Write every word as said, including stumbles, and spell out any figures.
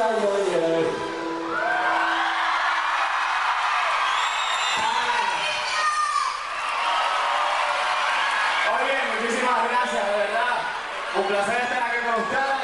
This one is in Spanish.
mañana. Oye, muchísimas gracias, de verdad. Un placer estar aquí con ustedes.